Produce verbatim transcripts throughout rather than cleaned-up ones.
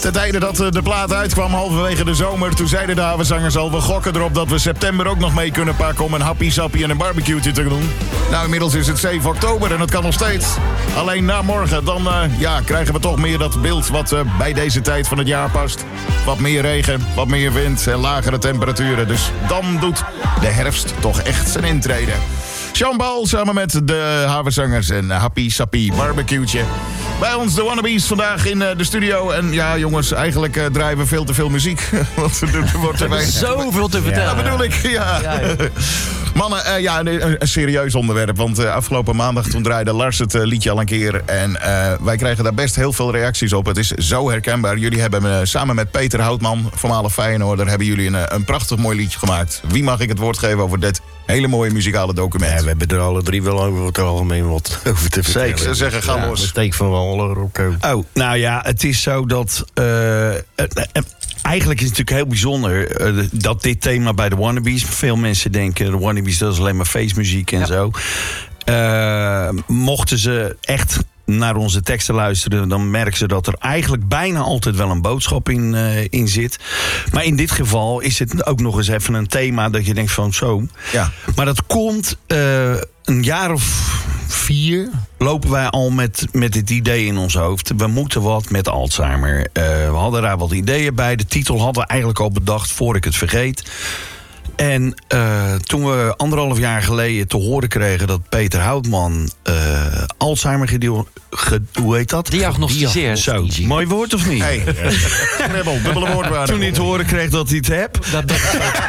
Ten tijde dat de plaat uitkwam, halverwege de zomer, toen zeiden de Havenzangers al, we gokken erop dat we september ook nog mee kunnen pakken om een happy sappy en een barbecue te doen. Nou, inmiddels is het zeven oktober en het kan nog steeds. Alleen na morgen, dan uh, ja, krijgen we toch meer dat beeld wat uh, bij deze tijd van het jaar past. Wat meer regen, wat meer wind en lagere temperaturen. Dus dan doet de herfst toch echt zijn intrede. Sean Paul samen met de Havenzangers en Happy Sappy Barbecue'tje. Bij ons de Wannabes vandaag in de studio. En ja, jongens, eigenlijk uh, draaien we veel te veel muziek. Want er wordt er weinig... Zoveel te vertellen. Ja, bedoel ik, ja. ja, ja. Mannen, uh, ja, een, een serieus onderwerp. Want uh, afgelopen maandag toen draaide Lars het uh, liedje al een keer. En uh, wij kregen daar best heel veel reacties op. Het is zo herkenbaar. Jullie hebben uh, samen met Peter Houtman, voormalig Feyenoorder, hebben jullie een, een prachtig mooi liedje gemaakt. Wie mag ik het woord geven over dit hele mooie muzikale document? Ja, we hebben er alle drie wel over het algemeen wat over te vertellen. Zeker, ze zeggen, ga ja, los. De steek van Waller ook. Oh, nou ja, het is zo dat... Uh, uh, uh, Eigenlijk is het natuurlijk heel bijzonder uh, dat dit thema bij de Wannabes... Veel mensen denken, de Wannabes dat is alleen maar feestmuziek en ja. zo. Uh, mochten ze echt naar onze teksten luisteren, dan merken ze dat er eigenlijk bijna altijd wel een boodschap in, uh, in zit. Maar in dit geval is het ook nog eens even een thema dat je denkt van zo. Ja. Maar dat komt uh, een jaar of vier lopen wij al met, met het idee in ons hoofd. We moeten wat met Alzheimer. Uh, we hadden daar wat ideeën bij. De titel hadden we eigenlijk al bedacht voor ik het vergeet. En uh, toen we anderhalf jaar geleden te horen kregen dat Peter Houtman uh, Alzheimer gedio- ge- hoe heet dat? Diagnosticeerd. Zo, mooi woord of niet? Hey, knibbel, dubbele woordwaarde. Toen hij te horen kreeg dat hij het hebt. Dat, dat,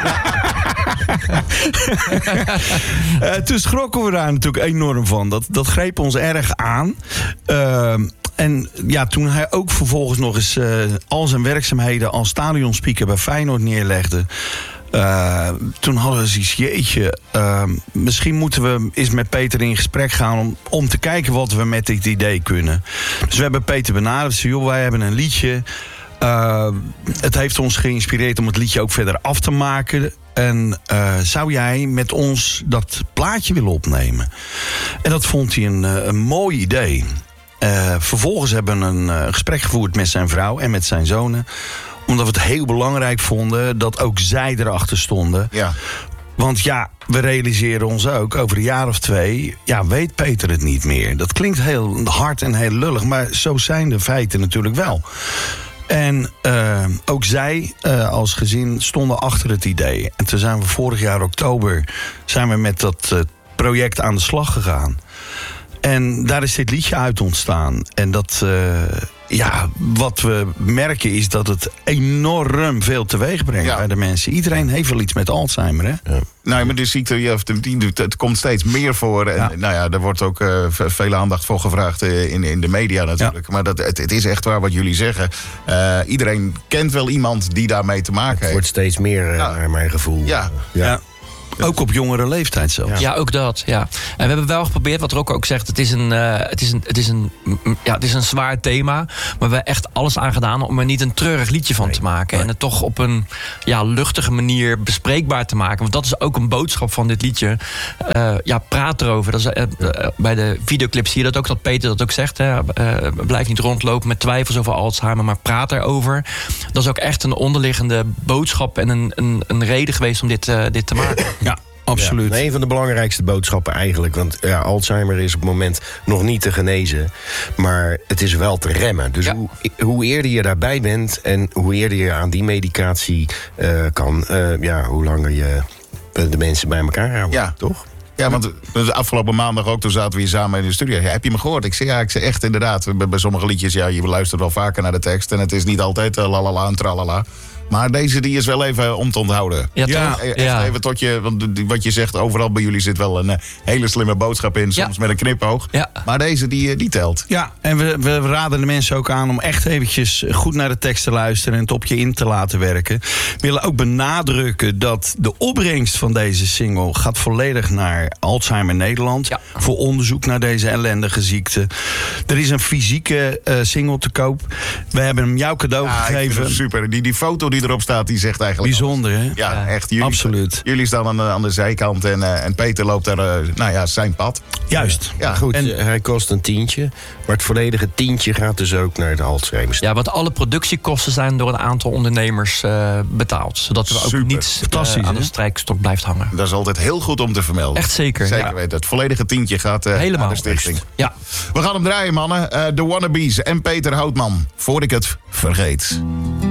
uh, toen schrokken we daar natuurlijk enorm van. Dat, dat greep ons erg aan. Uh, En ja, toen hij ook vervolgens nog eens uh, al zijn werkzaamheden als stadionspeaker bij Feyenoord neerlegde. Uh, toen hadden we zoiets, jeetje, uh, misschien moeten we eens met Peter in gesprek gaan om, om te kijken wat we met dit idee kunnen. Dus we hebben Peter benaderd, zei, joh, wij hebben een liedje. Uh, het heeft ons geïnspireerd om het liedje ook verder af te maken. En uh, zou jij met ons dat plaatje willen opnemen? En dat vond hij een, uh, een mooi idee. Uh, vervolgens hebben we een uh, gesprek gevoerd met zijn vrouw en met zijn zonen. Omdat we het heel belangrijk vonden dat ook zij erachter stonden. Ja. Want ja, we realiseren ons ook, over een jaar of twee, ja, weet Peter het niet meer. Dat klinkt heel hard en heel lullig, maar zo zijn de feiten natuurlijk wel. En uh, ook zij uh, als gezin stonden achter het idee. En toen zijn we vorig jaar oktober zijn we met dat uh, project aan de slag gegaan. En daar is dit liedje uit ontstaan. En dat, uh, ja, wat we merken is dat het enorm veel teweeg brengt ja. bij de mensen. Iedereen heeft wel iets met Alzheimer, hè? Ja. Nou, maar de ziekte, ja, het komt steeds meer voor. En ja. nou ja, er wordt ook uh, veel aandacht voor gevraagd in, in de media natuurlijk. Ja. Maar dat, het, het is echt waar wat jullie zeggen. Uh, iedereen kent wel iemand die daarmee te maken heeft. Het wordt steeds meer, uh, ja. naar mijn gevoel. Ja, ja. ja. Ook op jongere leeftijd zelfs. Ja. ja, ook dat. Ja. En we hebben wel geprobeerd, wat Rocco ook zegt, het is een, uh, het is een, het is een, ja, het is een zwaar thema. Maar we hebben echt alles aan gedaan om er niet een treurig liedje van nee. te maken. Nee. En het toch op een ja, luchtige manier bespreekbaar te maken. Want dat is ook een boodschap van dit liedje. Uh, ja, praat erover. Dat is, uh, uh, bij de videoclip zie je dat ook, dat Peter dat ook zegt. Hè. Uh, blijf niet rondlopen met twijfels over Alzheimer, maar praat erover. Dat is ook echt een onderliggende boodschap en een, een, een reden geweest om dit, uh, dit te maken. Ja, absoluut. Ja, een van de belangrijkste boodschappen eigenlijk. Want ja, Alzheimer is op het moment nog niet te genezen. Maar het is wel te remmen. Dus ja. hoe, hoe eerder je daarbij bent en hoe eerder je aan die medicatie uh, kan, uh, ja, hoe langer je de mensen bij elkaar houdt. Ja, toch? Ja, want de afgelopen maandag ook, toen zaten we hier samen in de studio. Ja, heb je me gehoord? Ik zei, ja, ik zei echt inderdaad. Bij, bij sommige liedjes, ja, je luistert wel vaker naar de tekst. En het is niet altijd uh, lalala en tralala. Maar deze die is wel even om te onthouden. Ja, ja, echt ja. even tot je, want wat je zegt, overal bij jullie zit wel een uh, hele slimme boodschap in. Soms ja. met een knipoog. Ja. Maar deze die, die telt. Ja, en we, we raden de mensen ook aan om echt eventjes goed naar de tekst te luisteren en het op je in te laten werken. We willen ook benadrukken dat de opbrengst van deze single gaat volledig naar Alzheimer Nederland. Ja. Voor onderzoek naar deze ellendige ziekte. Er is een fysieke uh, single te koop. We hebben hem jou cadeau ja, gegeven. Super. Die, die foto die erop staat, die zegt eigenlijk... Bijzonder, hè? Ja, Ja, echt. Jullie, absoluut. Jullie staan aan de, aan de zijkant en, uh, en Peter loopt daar, uh, nou ja, zijn pad. Juist. Ja, Goed, En- en, hij kost een tientje. Maar het volledige tientje gaat dus ook naar de Alzheimer. Ja, want alle productiekosten zijn door een aantal ondernemers uh, betaald. Zodat er ook Super. niets uh, Fantastisch, aan de hè? strijkstok blijft hangen. Dat is altijd heel goed om te vermelden. Echt zeker. Zeker ja. weten. Het volledige tientje gaat uh, Helemaal. naar de stichting. Ja. We gaan hem draaien, mannen. Uh, de Wannabes en Peter Houtman. Voor ik het vergeet.